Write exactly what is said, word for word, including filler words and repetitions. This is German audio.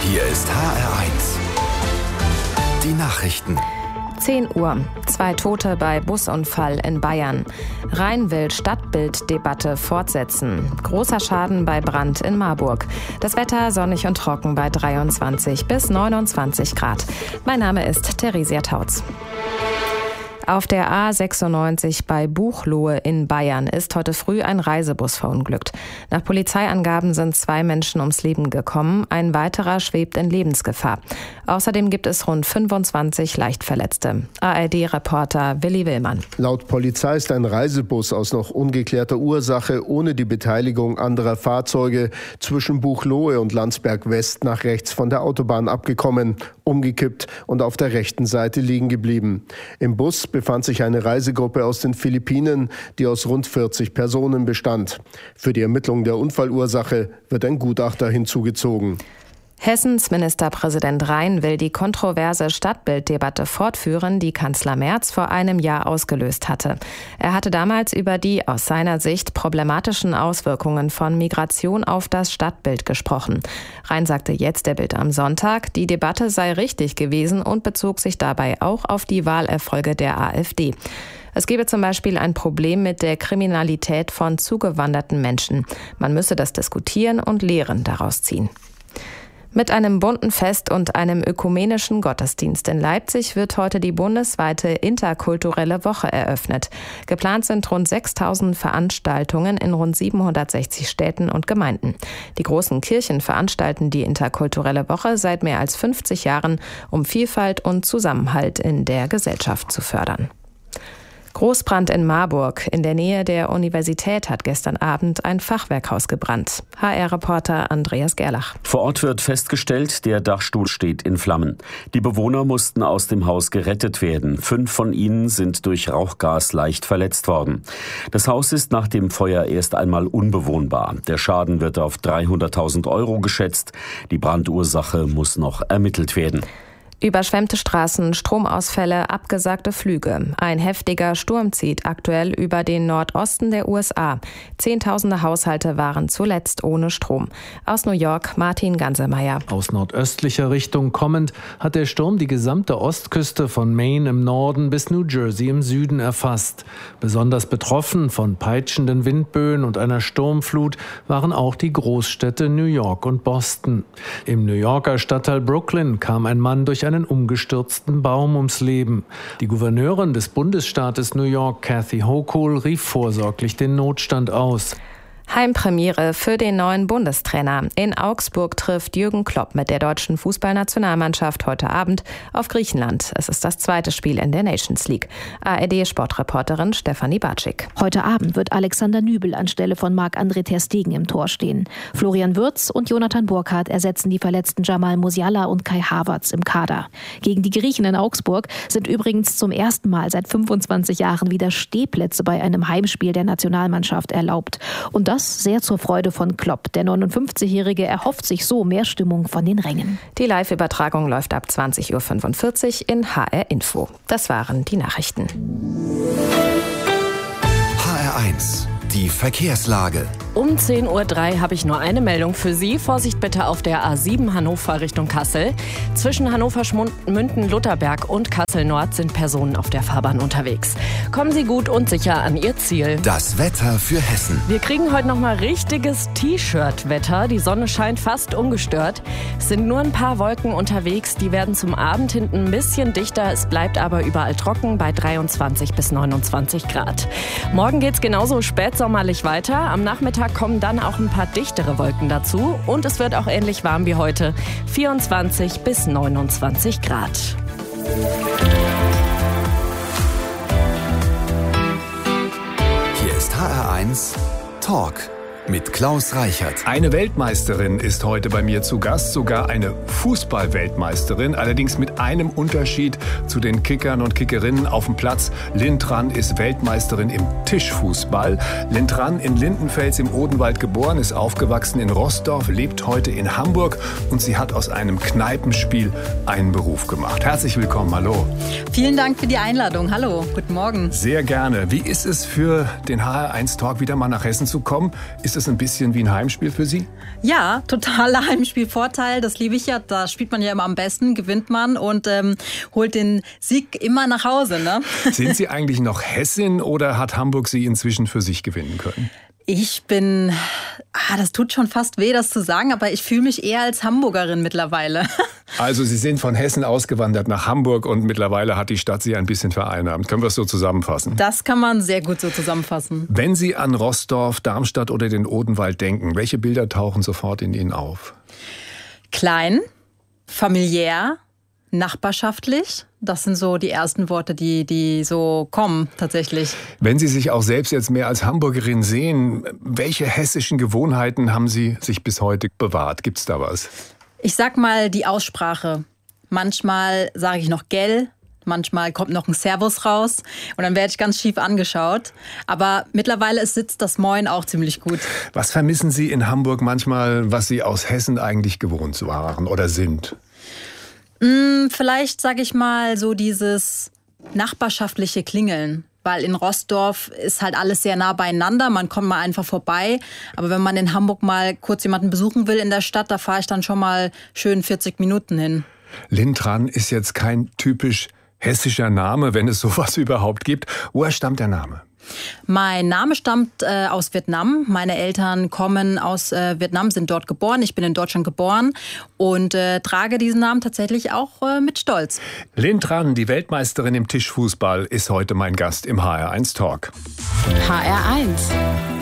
Hier ist H R eins. Die Nachrichten. zehn Uhr. Zwei Tote bei Busunfall in Bayern. Rhein will Stadtbilddebatte fortsetzen. Großer Schaden bei Brand in Marburg. Das Wetter sonnig und trocken bei dreiundzwanzig bis neunundzwanzig Grad. Mein Name ist Theresia Tautz. Auf der A sechsundneunzig bei Buchloe in Bayern ist heute früh ein Reisebus verunglückt. Nach Polizeiangaben sind zwei Menschen ums Leben gekommen, ein weiterer schwebt in Lebensgefahr. Außerdem gibt es rund fünfundzwanzig Leichtverletzte. A R D-Reporter Willi Willmann. Laut Polizei ist ein Reisebus aus noch ungeklärter Ursache ohne die Beteiligung anderer Fahrzeuge zwischen Buchloe und Landsberg West nach rechts von der Autobahn abgekommen, umgekippt und auf der rechten Seite liegen geblieben. Im Bus befand sich eine Reisegruppe aus den Philippinen, die aus rund vierzig Personen bestand. Für die Ermittlung der Unfallursache wird ein Gutachter hinzugezogen. Hessens Ministerpräsident Rhein will die kontroverse Stadtbilddebatte fortführen, die Kanzler Merz vor einem Jahr ausgelöst hatte. Er hatte damals über die aus seiner Sicht problematischen Auswirkungen von Migration auf das Stadtbild gesprochen. Rhein sagte jetzt der Bild am Sonntag, die Debatte sei richtig gewesen und bezog sich dabei auch auf die Wahlerfolge der AfD. Es gebe zum Beispiel ein Problem mit der Kriminalität von zugewanderten Menschen. Man müsse das diskutieren und Lehren daraus ziehen. Mit einem bunten Fest und einem ökumenischen Gottesdienst in Leipzig wird heute die bundesweite interkulturelle Woche eröffnet. Geplant sind rund sechstausend Veranstaltungen in rund siebenhundertsechzig Städten und Gemeinden. Die großen Kirchen veranstalten die interkulturelle Woche seit mehr als fünfzig Jahren, um Vielfalt und Zusammenhalt in der Gesellschaft zu fördern. Großbrand in Marburg. In der Nähe der Universität hat gestern Abend ein Fachwerkhaus gebrannt. H R-Reporter Andreas Gerlach. Vor Ort wird festgestellt, der Dachstuhl steht in Flammen. Die Bewohner mussten aus dem Haus gerettet werden. Fünf von ihnen sind durch Rauchgas leicht verletzt worden. Das Haus ist nach dem Feuer erst einmal unbewohnbar. Der Schaden wird auf dreihunderttausend Euro geschätzt. Die Brandursache muss noch ermittelt werden. Überschwemmte Straßen, Stromausfälle, abgesagte Flüge. Ein heftiger Sturm zieht aktuell über den Nordosten der U S A. Zehntausende Haushalte waren zuletzt ohne Strom. Aus New York Martin Gansemeyer. Aus nordöstlicher Richtung kommend hat der Sturm die gesamte Ostküste von Maine im Norden bis New Jersey im Süden erfasst. Besonders betroffen von peitschenden Windböen und einer Sturmflut waren auch die Großstädte New York und Boston. Im New Yorker Stadtteil Brooklyn kam ein Mann durch einen umgestürzten Baum ums Leben. Die Gouverneurin des Bundesstaates New York, Kathy Hochul, rief vorsorglich den Notstand aus. Heimpremiere für den neuen Bundestrainer. In Augsburg trifft Jürgen Klopp mit der deutschen Fußballnationalmannschaft heute Abend auf Griechenland. Es ist das zweite Spiel in der Nations League. A R D-Sportreporterin Stefanie Batschik. Heute Abend wird Alexander Nübel anstelle von Marc-André ter Stegen im Tor stehen. Florian Wirtz und Jonathan Burkhardt ersetzen die verletzten Jamal Musiala und Kai Havertz im Kader. Gegen die Griechen in Augsburg sind übrigens zum ersten Mal seit fünfundzwanzig Jahren wieder Stehplätze bei einem Heimspiel der Nationalmannschaft erlaubt. Und das Das sehr zur Freude von Klopp. Der neunundfünfzigjährige erhofft sich so mehr Stimmung von den Rängen. Die Live-Übertragung läuft ab zwanzig Uhr fünfundvierzig in H R Info. Das waren die Nachrichten. H R eins. Die Verkehrslage. Um zehn Uhr drei habe ich nur eine Meldung für Sie. Vorsicht bitte auf der A sieben Hannover Richtung Kassel. Zwischen Hannover-Schmünden-Lutherberg und Kassel-Nord sind Personen auf der Fahrbahn unterwegs. Kommen Sie gut und sicher an Ihr Ziel. Das Wetter für Hessen. Wir kriegen heute noch mal richtiges T-Shirt-Wetter. Die Sonne scheint fast ungestört. Es sind nur ein paar Wolken unterwegs. Die werden zum Abend hinten ein bisschen dichter. Es bleibt aber überall trocken bei dreiundzwanzig bis neunundzwanzig Grad. Morgen geht's genauso spätsommerlich weiter. Am Nachmittag kommen dann auch ein paar dichtere Wolken dazu und es wird auch ähnlich warm wie heute, vierundzwanzig bis neunundzwanzig Grad. Hier ist H R eins Talk mit Klaus Reichert. Eine Weltmeisterin ist heute bei mir zu Gast, sogar eine Fußball-Weltmeisterin, allerdings mit einem Unterschied zu den Kickern und Kickerinnen auf dem Platz. Lynn Tran ist Weltmeisterin im Tischfußball. Lynn Tran in Lindenfels im Odenwald geboren, ist aufgewachsen in Roßdorf, lebt heute in Hamburg und sie hat aus einem Kneipenspiel einen Beruf gemacht. Herzlich willkommen, hallo. Vielen Dank für die Einladung. Hallo, guten Morgen. Sehr gerne. Wie ist es für den H R eins Talk wieder mal nach Hessen zu kommen? Ist Ist es ein bisschen wie ein Heimspiel für Sie? Ja, totaler Heimspielvorteil. Das liebe ich ja. Da spielt man ja immer am besten, gewinnt man und ähm, holt den Sieg immer nach Hause. Ne? Sind Sie eigentlich noch Hessin oder hat Hamburg Sie inzwischen für sich gewinnen können? Ich bin, ah, das tut schon fast weh, das zu sagen, aber ich fühle mich eher als Hamburgerin mittlerweile. Also Sie sind von Hessen ausgewandert nach Hamburg und mittlerweile hat die Stadt Sie ein bisschen vereinnahmt. Können wir es so zusammenfassen? Das kann man sehr gut so zusammenfassen. Wenn Sie an Roßdorf, Darmstadt oder den Odenwald denken, welche Bilder tauchen sofort in Ihnen auf? Klein, familiär, nachbarschaftlich. Das sind so die ersten Worte, die, die so kommen tatsächlich. Wenn Sie sich auch selbst jetzt mehr als Hamburgerin sehen, welche hessischen Gewohnheiten haben Sie sich bis heute bewahrt? Gibt's da was? Ich sag mal die Aussprache. Manchmal sage ich noch gell, manchmal kommt noch ein Servus raus und dann werde ich ganz schief angeschaut. Aber mittlerweile sitzt das Moin auch ziemlich gut. Was vermissen Sie in Hamburg manchmal, was Sie aus Hessen eigentlich gewohnt waren oder sind? Vielleicht, sage ich mal, so dieses nachbarschaftliche Klingeln. Weil in Roßdorf ist halt alles sehr nah beieinander. Man kommt mal einfach vorbei. Aber wenn man in Hamburg mal kurz jemanden besuchen will in der Stadt, da fahre ich dann schon mal schön vierzig Minuten hin. Lintran ist jetzt kein typisch hessischer Name, wenn es sowas überhaupt gibt. Woher stammt der Name? Mein Name stammt äh, aus Vietnam. Meine Eltern kommen aus äh, Vietnam, sind dort geboren. Ich bin in Deutschland geboren und äh, trage diesen Namen tatsächlich auch äh, mit Stolz. Lintran, die Weltmeisterin im Tischfußball, ist heute mein Gast im H R eins Talk. H R eins.